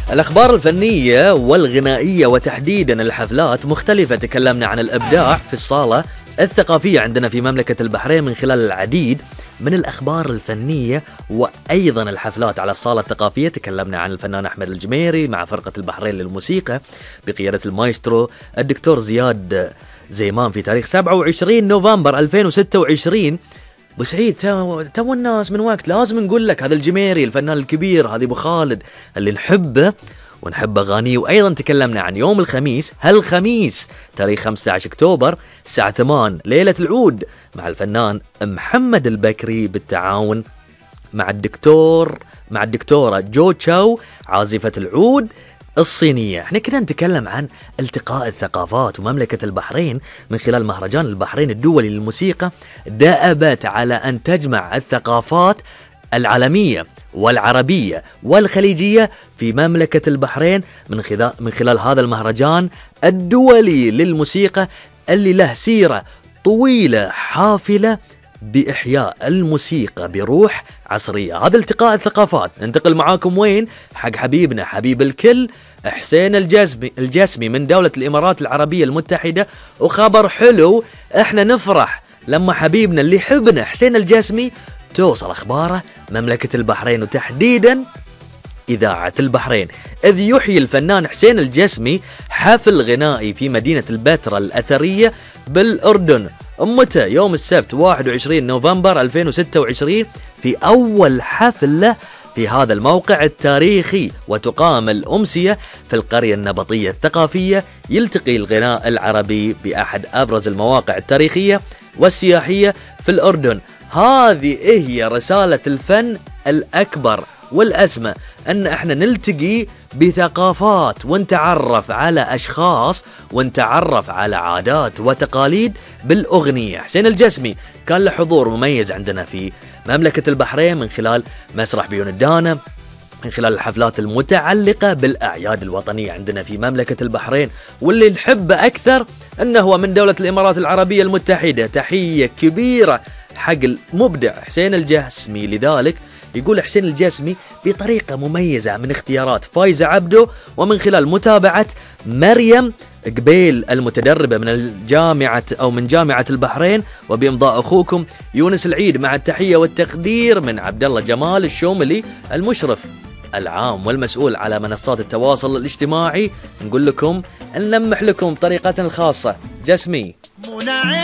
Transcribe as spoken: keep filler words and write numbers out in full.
الأخبار الفنية والغنائية وتحديدا الحفلات مختلفة. تكلمنا عن الإبداع في الصالة الثقافية عندنا في مملكة البحرين من خلال العديد من الأخبار الفنية وأيضا الحفلات على الصالة الثقافية. تكلمنا عن الفنان أحمد الجميري مع فرقة البحرين للموسيقى بقيادة المايسترو الدكتور زياد زيمان في تاريخ سبعة وعشرين نوفمبر ألفين وستة وعشرين. بسعيد تو الناس من وقت لازم نقول لك هذا الجميري الفنان الكبير، هذا أبو خالد اللي نحبه ونحب أغانيه. وأيضا تكلمنا عن يوم الخميس، هالخميس تاريخ خمسة عشر أكتوبر الساعة ثمانية ليلة العود مع الفنان محمد البكري بالتعاون مع الدكتور مع الدكتورة جو تشاو عازفة العود الصينية. احنا كنا نتكلم عن التقاء الثقافات، ومملكة البحرين من خلال مهرجان البحرين الدولي للموسيقى دأبت على أن تجمع الثقافات العالمية والعربية والخليجية في مملكة البحرين من خلال من خلال هذا المهرجان الدولي للموسيقى اللي له سيرة طويلة حافلة بإحياء الموسيقى بروح عصرية. هذا التقاء الثقافات. ننتقل معاكم وين؟ حق حبيبنا حبيب الكل حسين الجسمي الجسمي من دولة الإمارات العربية المتحدة. وخبر حلو، احنا نفرح لما حبيبنا اللي حبنا حسين الجسمي توصل أخباره مملكة البحرين وتحديدا إذاعة البحرين، إذ يحيي الفنان حسين الجسمي حفل غنائي في مدينة البتراء الأثرية بالأردن. متى؟ يوم السبت واحد وعشرين نوفمبر ألفين وستة وعشرين في أول حفلة في هذا الموقع التاريخي، وتقام الأمسية في القرية النبطية الثقافية. يلتقي الغناء العربي بأحد أبرز المواقع التاريخية والسياحية في الأردن. هذه هي رسالة الفن الأكبر والأسمى، أن احنا نلتقي بثقافات ونتعرف على أشخاص ونتعرف على عادات وتقاليد بالأغنية. حسين الجسمي كان له حضور مميز عندنا في مملكة البحرين من خلال مسرح بيون الدانة، من خلال الحفلات المتعلقة بالأعياد الوطنية عندنا في مملكة البحرين. واللي نحبه أكثر أنه هو من دولة الإمارات العربية المتحدة. تحية كبيرة حق المبدع حسين الجسمي. لذلك يقول حسين الجسمي بطريقة مميزة من اختيارات فايزة عبده ومن خلال متابعة مريم قبيل المتدربة من الجامعة أو من جامعة البحرين، وبإمضاء أخوكم يونس العيد، مع التحية والتقدير من عبد الله جمال الشوملي المشرف العام والمسؤول على منصات التواصل الاجتماعي. نقول لكم نلمح لكم بطريقة خاصة. جسمي